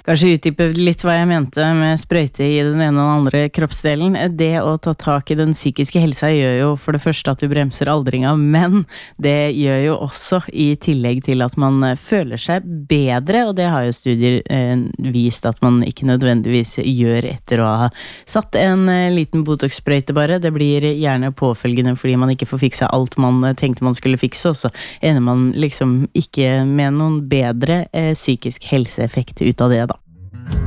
Kanskje utdype litt hva jeg mente med sprøyte i den ene og den andre kroppsdelen. Det å ta tak i den psykiske helsa gjør jo for det første at vi bremser aldringa, men det gjør jo også i tillegg til at man føler seg bedre, og det har jo studier vist at man ikke nødvendigvis gjør etter å ha satt en liten Botox-sprøyte bare. Det blir gjerne påfølgende fordi man ikke får fiksa alt man tenkte man skulle fikse, og så ender man liksom ikke med noen bedre psykisk helseeffekt ut av det da.